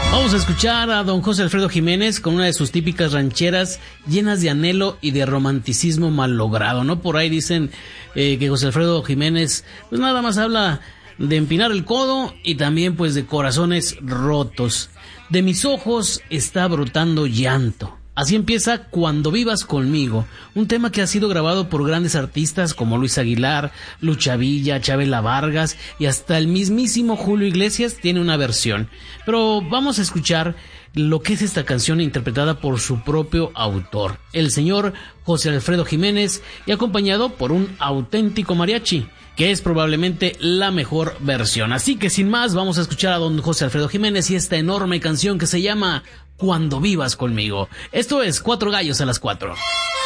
Vamos a escuchar a don José Alfredo Jiménez con una de sus típicas rancheras llenas de anhelo y de romanticismo mal logrado, ¿no? Por ahí dicen que José Alfredo Jiménez pues nada más habla de empinar el codo y también pues de corazones rotos. De mis ojos está brotando llanto. Así empieza Cuando vivas conmigo, un tema que ha sido grabado por grandes artistas como Luis Aguilar, Lucha Villa, Chabela Vargas y hasta el mismísimo Julio Iglesias tiene una versión. Pero vamos a escuchar lo que es esta canción interpretada por su propio autor, el señor José Alfredo Jiménez, y acompañado por un auténtico mariachi, que es probablemente la mejor versión. Así que sin más, vamos a escuchar a don José Alfredo Jiménez y esta enorme canción que se llama Cuando vivas conmigo. Esto es Cuatro Gallos a las 4.